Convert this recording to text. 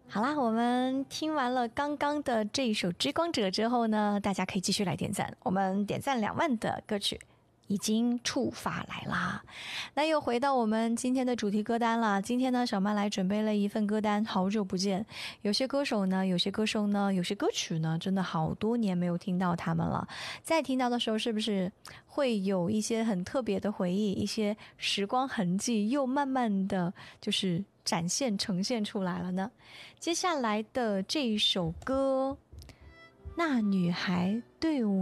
好啦，我们听完了刚刚的这一首《追光者》之后呢，大家可以继续来点赞。我们点赞2万的歌曲已经触发来啦。那又回到我们今天的主题歌单了。今天呢，小曼来准备了一份歌单，好久不见。有些歌手呢，有些歌手呢，有些歌曲呢，真的好多年没有听到他们了。再听到的时候，是不是会有一些很特别的回忆，一些时光痕迹又慢慢的就是呈现出来了呢？接下来的这一首歌，那女孩对我